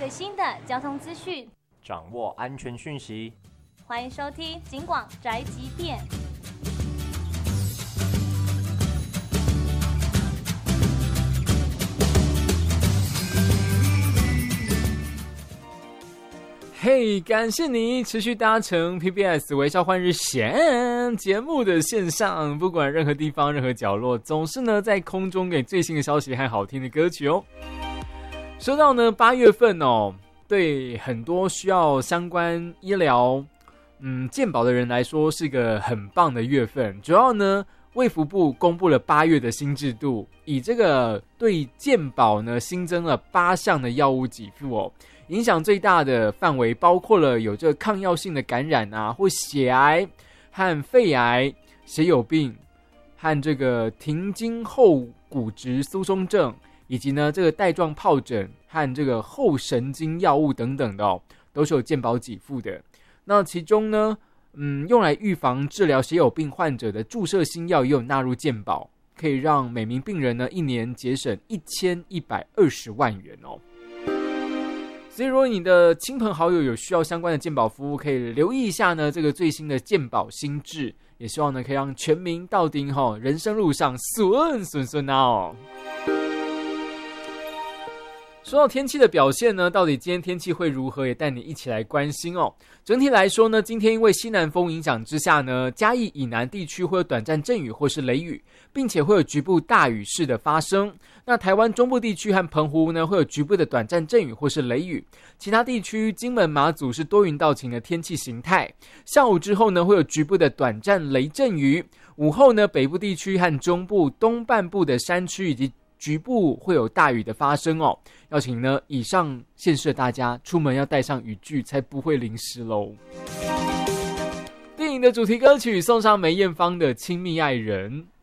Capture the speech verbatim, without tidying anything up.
最新的交通资讯， 掌握安全讯息。 欢迎收听警广宅急便。 嘿、hey, 感谢你持续搭乘 P B S 微笑换日线节目的线上，不管任何地方任何角落，总是呢在空中给最新的消息和好听的歌曲哦。说到呢八月份哦，对很多需要相关医疗嗯健保的人来说是个很棒的月份。主要呢卫福部公布了八月的新制度，以这个对健保呢新增了八项的药物给付哦。影响最大的范围包括了有这个抗药性的感染啊，或血癌和肺癌、血友病和这个停经后骨质疏松症，以及呢这个带状疱疹和这个后神经药物等等的哦，都是有健保给付的。那其中呢，嗯，用来预防治疗血友病患者的注射新药也有纳入健保，可以让每名病人呢一年节省一千一百二十万元哦。所以如果你的亲朋好友有需要相关的健保服务，可以留意一下呢这个最新的健保新制，也希望呢可以让全民到底吼人生路上顺顺顺啊哦。说到天气的表现呢，到底今天天气会如何，也带你一起来关心哦。整体来说呢，今天因为西南风影响之下呢，嘉义以南地区会有短暂阵雨或是雷雨，并且会有局部大雨势的发生。那台湾中部地区和澎湖呢，会有局部的短暂阵雨或是雷雨。其他地区金门马祖是多云到晴的天气形态。下午之后呢，会有局部的短暂雷阵雨。午后呢，北部地区和中部东半部的山区以及局部会有大雨的发生哦，要请呢以上县市的大家出门要带上雨具，才不会淋湿喽。电影的主题歌曲送上梅艳芳的《亲密爱人》。